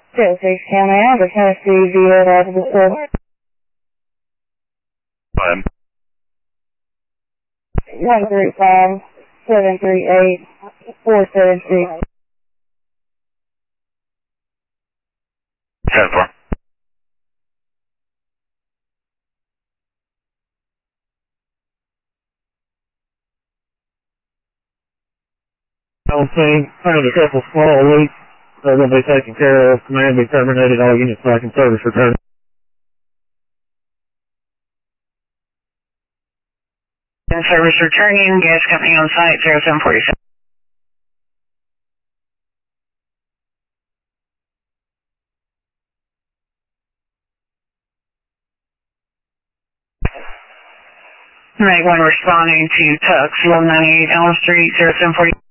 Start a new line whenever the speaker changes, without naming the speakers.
06 County, Albert, Tennessee, via Rapid Service. 135-738-476.
10-4.
LC, found a couple small leaks. They're going to be taken care of. Command be terminated. All units back in service return.
In service returning, gas company on site, 0747. Meg 1 responding to Tux, 198 Elm Street, 0740.